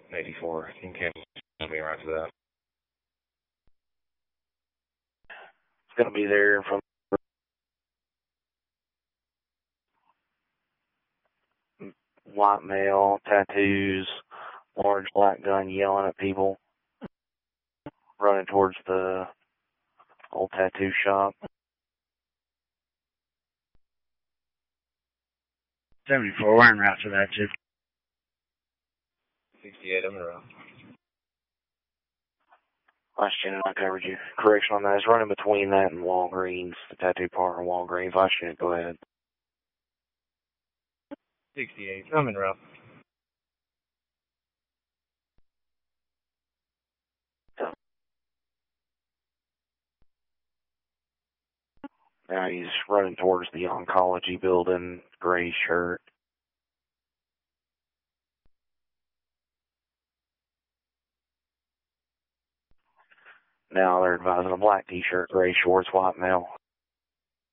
84. You can tell me right to that. It's going to be there from white male, tattoos, large black gun yelling at people, running towards the old tattoo shop. 74, we're en route for that, too. 68, I'm in a row. Last Janet, I covered you. Correction on that. It's running between that and Walgreens, the tattoo parlor and Walgreens. Last Janet, go ahead. 68, I'm in a row. Now he's running towards the oncology building, gray shirt. Now they're advising a black t-shirt, gray shorts, white male.